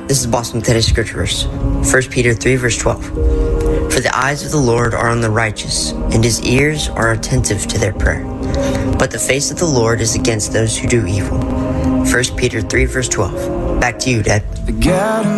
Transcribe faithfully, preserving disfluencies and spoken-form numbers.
This is Boston Today's Scripture verse, First Peter three, verse twelve. For the eyes of the Lord are on the righteous, and his ears are attentive to their prayer. But the face of the Lord is against those who do evil. First Peter three, verse twelve. Back to you, Dad.